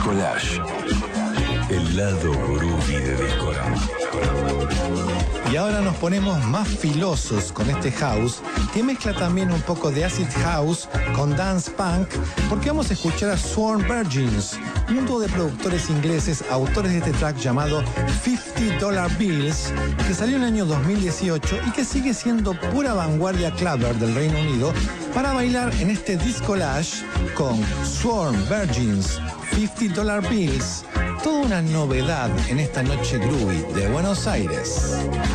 Discolage. El lado groovy de Discorama. Y ahora nos ponemos más filosos con este house, que mezcla también un poco de acid house con dance punk, porque vamos a escuchar a Sworn Virgins, un dúo de productores ingleses, autores de este track llamado $50 Bills, que salió en el año 2018 y que sigue siendo pura vanguardia clubber del Reino Unido para bailar en este Discolage con Sworn Virgins, $50 Bills. Toda una novedad en esta noche groovy de Buenos Aires.